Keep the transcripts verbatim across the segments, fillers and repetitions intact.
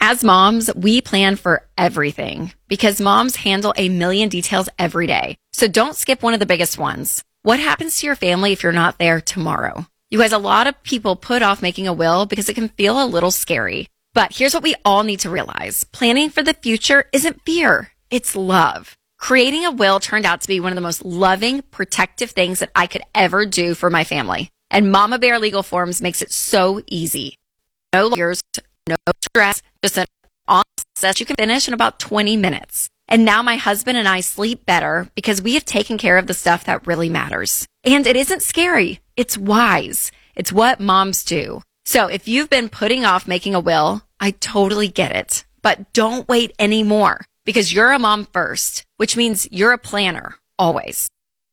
As moms, we plan for everything because moms handle a million details every day. So don't skip one of the biggest ones. What happens to your family if you're not there tomorrow? You guys, a lot of people put off making a will because it can feel a little scary. But here's what we all need to realize. Planning for the future isn't fear. It's love. Creating a will turned out to be one of the most loving, protective things that I could ever do for my family. And Mama Bear Legal Forms makes it so easy. No lawyers, no stress, just an process you can finish in about twenty minutes. And now my husband and I sleep better because we have taken care of the stuff that really matters. And it isn't scary. It's wise. It's what moms do. So if you've been putting off making a will, I totally get it. But don't wait anymore because you're a mom first, which means you're a planner always.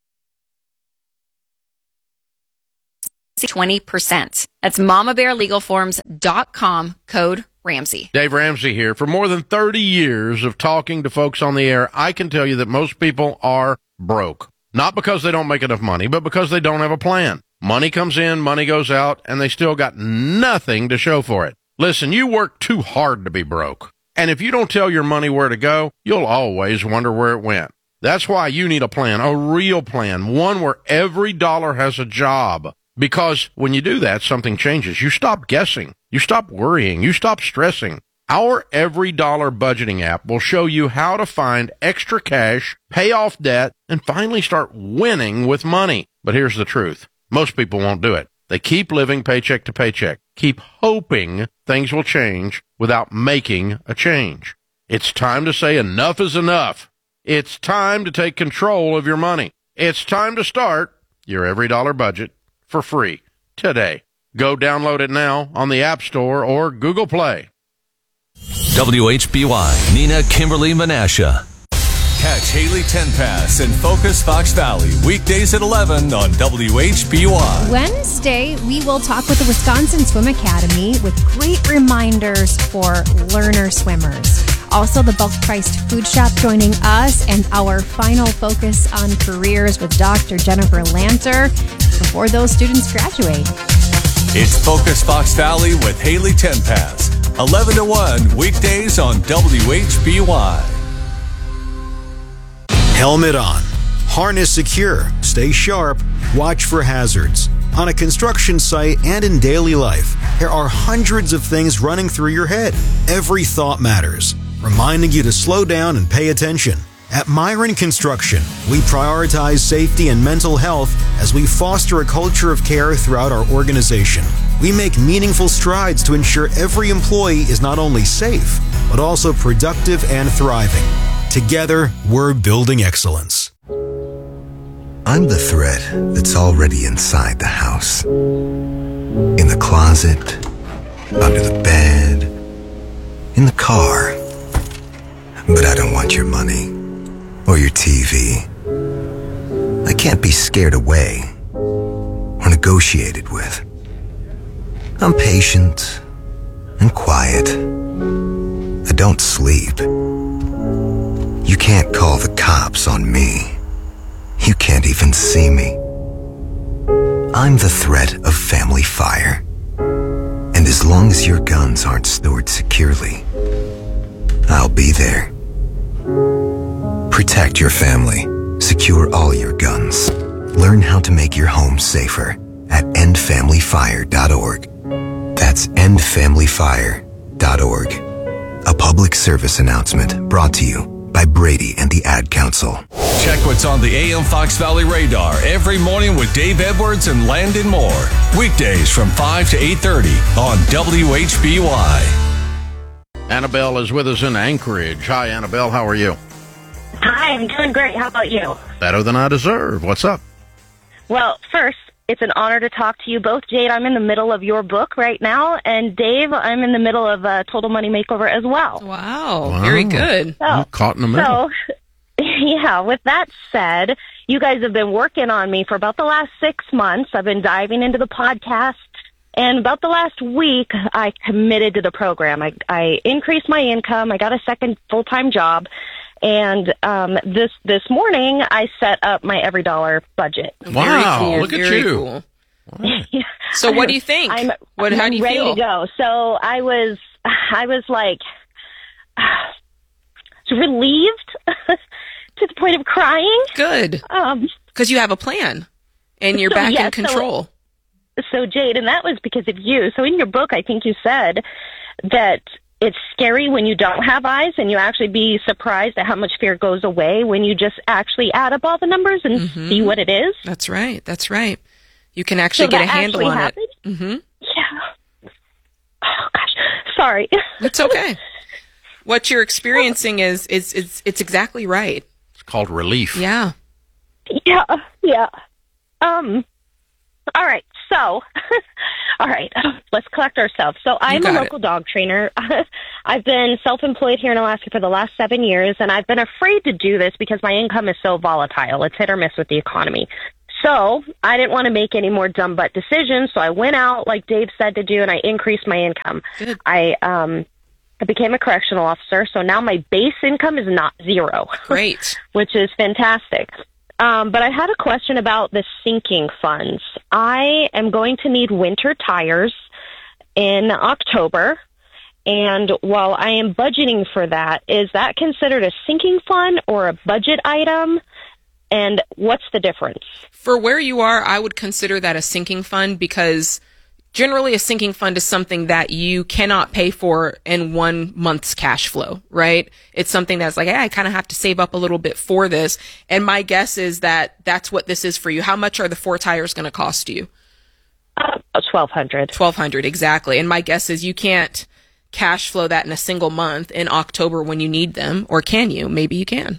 twenty percent. That's mama bear legal forms dot com, code Ramsey. Dave Ramsey here. For more than thirty years of talking to folks on the air, I can tell you that most people are broke. Not because they don't make enough money, but because they don't have a plan. Money comes in, money goes out, and they still got nothing to show for it. Listen, you work too hard to be broke. And if you don't tell your money where to go, you'll always wonder where it went. That's why you need a plan, a real plan, one where every dollar has a job. Because when you do that, something changes. You stop guessing. You stop worrying. You stop stressing. Our Every Dollar Budgeting app will show you how to find extra cash, pay off debt, and finally start winning with money. But here's the truth. Most people won't do it. They keep living paycheck to paycheck, keep hoping things will change without making a change. It's time to say enough is enough. It's time to take control of your money. It's time to start your Every Dollar Budget for free today. Go download it now on the App Store or Google Play. W H B Y, Nina Kimberly Menasha. Catch Haley Tenpass and Focus Fox Valley weekdays at eleven on W H B Y. Wednesday, we will talk with the Wisconsin Swim Academy with great reminders for learner swimmers. Also, the bulk-priced food shop joining us and our final focus on careers with Doctor Jennifer Lanter before those students graduate. It's Focus Fox Valley with Haley Tenpass, eleven to one weekdays on W H B Y. Helmet on. Harness secure. Stay sharp. Watch for hazards. On a construction site and in daily life, there are hundreds of things running through your head. Every thought matters, reminding you to slow down and pay attention. At Myron Construction, we prioritize safety and mental health as we foster a culture of care throughout our organization. We make meaningful strides to ensure every employee is not only safe, but also productive and thriving. Together, we're building excellence. I'm the thread that's already inside the house. In the closet, under the bed, in the car. But I don't want your money or your T V. I can't be scared away or negotiated with. I'm patient and quiet. I don't sleep. You can't call the cops on me. You can't even see me. I'm the threat of family fire. And as long as your guns aren't stored securely, I'll be there. Protect your family. Secure all your guns. Learn how to make your home safer at end family fire dot org. That's end family fire dot org. A public service announcement brought to you by Brady and the Ad Council. Check what's on the A M Fox Valley radar every morning with Dave Edwards and Landon Moore. Weekdays from five to eight thirty on W H B Y. Annabelle is with us in Anchorage. Hi, Annabelle. How are you? Hi, I'm doing great. How about you? Better than I deserve. What's up? Well, first, it's an honor to talk to you both. Jade, I'm in the middle of your book right now, and Dave, I'm in the middle of a Total Money Makeover as well. Wow, Wow. very good. So, I'm caught in the middle. So, yeah, with that said, you guys have been working on me for about the last six months. I've been diving into the podcast, and about the last week, I committed to the program. I, I increased my income. I got a second full-time job. And um, this this morning, I set up my every dollar budget. Wow, Very cool. look at Very you. Cool. Wow. So what do you think? I'm, what, I'm how do you ready feel? to go. So I was, I was like, relieved to the point of crying. Good. Um, because you have a plan and you're so, back yeah, in control. So, so, Jade, and that was because of you. So in your book, I think you said that it's scary when you don't have eyes, and you actually be surprised at how much fear goes away when you just actually add up all the numbers and mm-hmm. see what it is. That's right. That's right. You can actually so get a handle on happened? it. Mm-hmm. Yeah. Oh, gosh. Sorry. It's okay. What you're experiencing is, is, is, it's exactly right. It's called relief. Yeah. Yeah. Yeah. Um, all right. So, all right, let's collect ourselves. So I'm a local it. dog trainer. I've been self-employed here in Alaska for the last seven years, and I've been afraid to do this because my income is so volatile. It's hit or miss with the economy. So I didn't want to make any more dumb butt decisions, so I went out, like Dave said to do, and I increased my income. Good. I um, I became a correctional officer, so now my base income is not zero. Great. Which is fantastic. Um, but I had a question about the sinking funds. I am going to need winter tires in October, and while I am budgeting for that, is that considered a sinking fund or a budget item? And what's the difference? For where you are, I would consider that a sinking fund because generally a sinking fund is something that you cannot pay for in one month's cash flow, right? It's something that's like, hey, I kind of have to save up a little bit for this. And my guess is that that's what this is for you. How much are the four tires going to cost you? Uh, twelve hundred dollars. twelve hundred dollars, exactly. And my guess is you can't cash flow that in a single month in October when you need them, or can you? Maybe you can.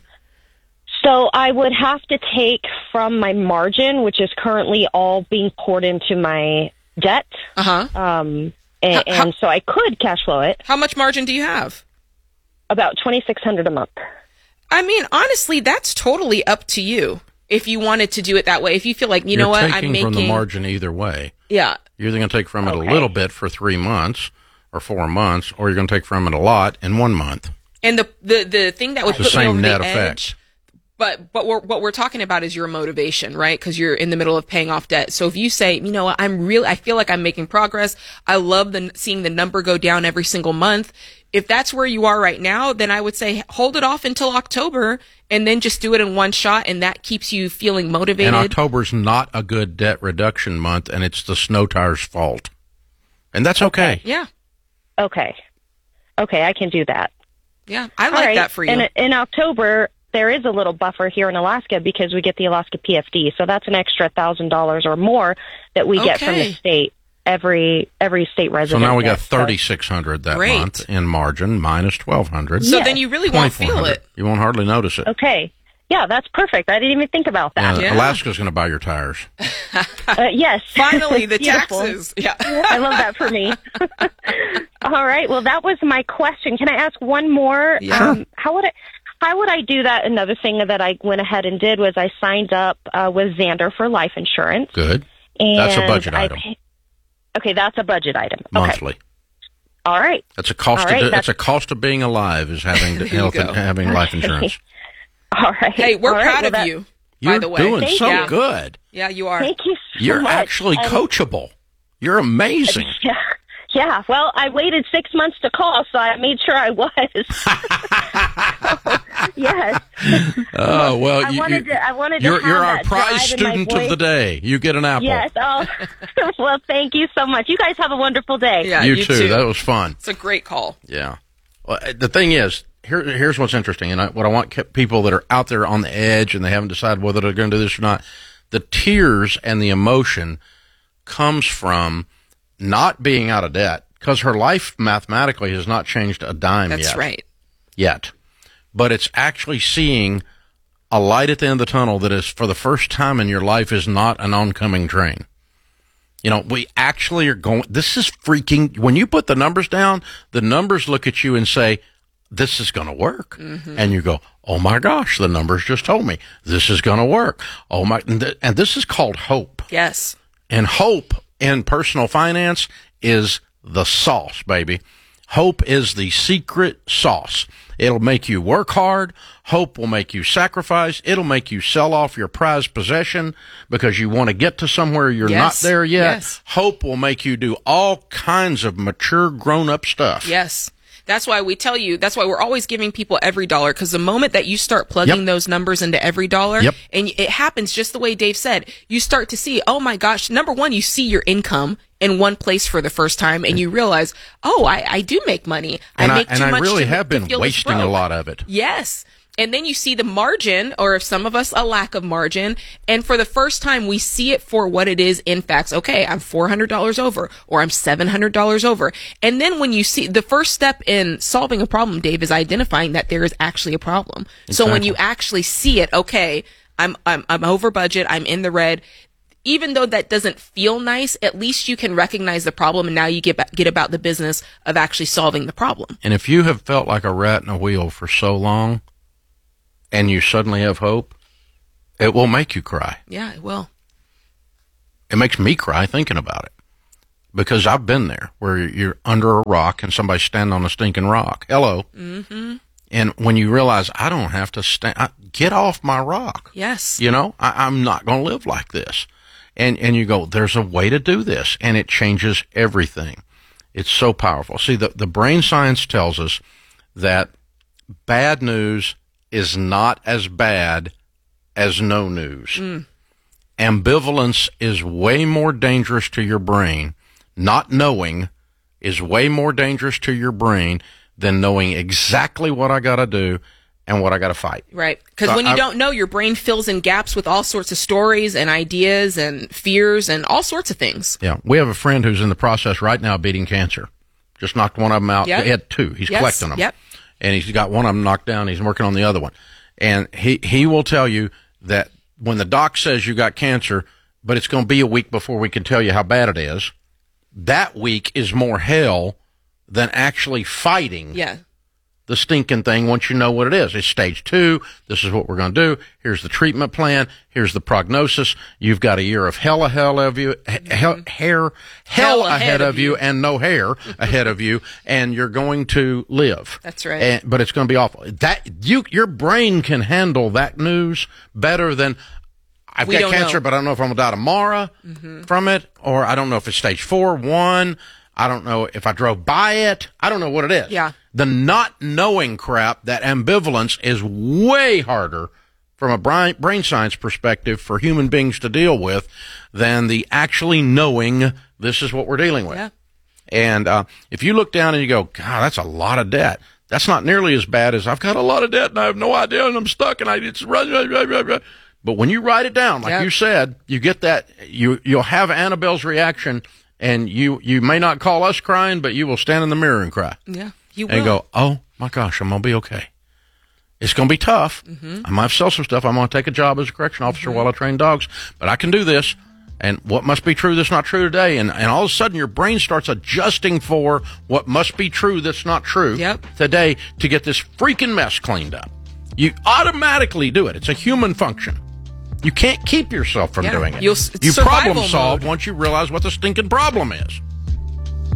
So I would have to take from my margin, which is currently all being poured into my debt. Uh-huh. Um, and, how, and so I could cash flow it. How much margin do you have? About twenty-six hundred dollars a month. I mean, honestly, that's totally up to you. If you wanted to do it that way, if you feel like, you You're know what, taking I'm making from the margin either way. Yeah. You're either going to take from it Okay. a little bit for three months or four months, or you're going to take from it a lot in one month. And the the, the thing that would It's put the me same over net the effect. edge, but but we're, what we're talking about is your motivation, right? Because you're in the middle of paying off debt. So if you say, you know what, I'm really, I feel like I'm making progress. I love the seeing the number go down every single month. If that's where you are right now, then I would say hold it off until October and then just do it in one shot, and that keeps you feeling motivated. And October's not a good debt reduction month, and it's the snow tires' fault. And that's okay. Yeah. Okay. Okay, I can do that. Yeah, I like All right. that for you. In, in October, there is a little buffer here in Alaska because we get the Alaska P F D. So that's an extra one thousand dollars or more that we get from Okay. the state, every every state So resident. now we got gets. So- thirty-six hundred that Great. month in margin, minus twelve hundred. So Yes. then you really won't feel twenty-four hundred. it. You won't hardly notice it. Okay. Yeah, that's perfect. I didn't even think about that. And Yeah. Alaska's going to buy your tires. Uh, yes. Finally, the Beautiful. taxes. Yeah. I love that for me. All right. Well, that was my question. Can I ask one more? Yeah. Um, how would I? How would I do that? Another thing that I went ahead and did was I signed up uh, with Xander for life insurance. Good. And That's a budget I item. pay- okay, that's a budget item. Okay. Monthly. All right. That's a cost. All of, right, that's, that's- a cost of being alive is having There you health go. and having life insurance. All right. Hey, we're All right, proud well, of that- you, You're by the way. doing Thank so you. good. Yeah, you are. Thank you so You're much. actually And- coachable. You're amazing. Yeah. Yeah. Well, I waited six months to call, so I made sure I was. Yes. Oh well, I you, wanted you, to. I wanted to you're, have you're our that prize drive in my student of voice. the day. You get an apple. Yes. Oh, well, thank you so much. You guys have a wonderful day. Yeah, you, you too. too. That was fun. It's a great call. Yeah. Well, the thing is, here, here's what's interesting, and I, what I want ke- people that are out there on the edge and they haven't decided whether they're going to do this or not. The tears and the emotion comes from not being out of debt because her life mathematically has not changed a dime That's yet. right. Yet, but it's actually seeing a light at the end of the tunnel that is, for the first time in your life, is not an oncoming train. You know, we actually are going, this is freaking, when you put the numbers down, the numbers look at you and say, this is going to work. Mm-hmm. And you go, oh my gosh, the numbers just told me this is going to work. Oh my, and, th- and this is called hope. Yes. And hope in personal finance is the sauce, baby. Hope is the secret sauce. It'll make you work hard. Hope will make you sacrifice. It'll make you sell off your prized possession because you want to get to somewhere you're Yes. not there yet. Yes. Hope will make you do all kinds of mature, grown-up stuff. Yes. That's why we tell you, that's why we're always giving people every dollar, because the moment that you start plugging Yep. those numbers into every dollar, Yep. and it happens just the way Dave said, you start to see, oh my gosh, number one, you see your income in one place for the first time, and you realize, oh, I, I do make money. And I I, make and too I much really to, have to been feel this wasting a broke. lot of it. Yes. And then you see the margin, or if some of us, a lack of margin. And for the first time, we see it for what it is in facts. Okay, I'm four hundred dollars over, or I'm seven hundred dollars over. And then when you see, the first step in solving a problem, Dave, is identifying that there is actually a problem. So when Exactly. you actually see it, okay, I'm, I'm, I'm over budget, I'm in the red. Even though that doesn't feel nice, at least you can recognize the problem, and now you get, ba- get about the business of actually solving the problem. And if you have felt like a rat in a wheel for so long, and you suddenly have hope, it will make you cry. Yeah, it will. It makes me cry thinking about it, because I've been there where you're under a rock and somebody's standing on a stinking rock. Hello. Mm-hmm. And when you realize I don't have to stand, I, get off my rock. Yes. You know, I, I'm not going to live like this. And, and you go, there's a way to do this, and it changes everything. It's so powerful. See, the, the brain science tells us that bad news is not as bad as no news. Mm. Ambivalence is way more dangerous to your brain. Not knowing is way more dangerous to your brain than knowing exactly what I got to do and what I got to fight. Right. Because So when you I- don't know, your brain fills in gaps with all sorts of stories and ideas and fears and all sorts of things. Yeah. We have a friend who's in the process right now of beating cancer. Just knocked one of them out. Yep. He had two. He's Yes. collecting them. Yep. And he's got one of them knocked down. He's working on the other one. And he, he will tell you that when the doc says you got cancer, but it's going to be a week before we can tell you how bad it is, that week is more hell than actually fighting Yeah. the stinking thing once you know what it is. It's stage two. This is what we're going to do. Here's the treatment plan. Here's the prognosis. You've got a year of hell ahead of you, hell, hair, hell, ahead, of you, and no hair ahead of you, and you're going to live. That's right. And, but it's going to be awful. That you, your brain can handle that news better than I've We got don't cancer, know. but I don't know if I'm going to die tomorrow from it, or I don't know if it's stage four, one. I don't know if I drove by it. I don't know what it is. Yeah. The not knowing crap, that ambivalence is way harder from a brain, brain science perspective for human beings to deal with than the actually knowing this is what we're dealing with. Yeah. And uh, if you look down and you go, God, that's a lot of debt. That's not nearly as bad as I've got a lot of debt and I have no idea and I'm stuck and I it's rah, rah, rah, rah, rah. But when you write it down, like Yep. you said, you get that you you'll have Annabelle's reaction, and you you may not call us crying, but you will stand in the mirror and cry Yeah. You will. and go, oh my gosh, I'm gonna be okay. It's gonna be tough. Mm-hmm. I might sell some stuff. I'm gonna take a job as a correction officer Mm-hmm. while I train dogs, but I can do this. And what must be true that's not true today, and and all of a sudden your brain starts adjusting for what must be true that's not true Yep. today to get this freaking mess cleaned up. You automatically do it. It's a human function. You can't keep yourself from Yeah. doing it. You'll s- it's you survival problem solve mode. once you realize what the stinking problem is.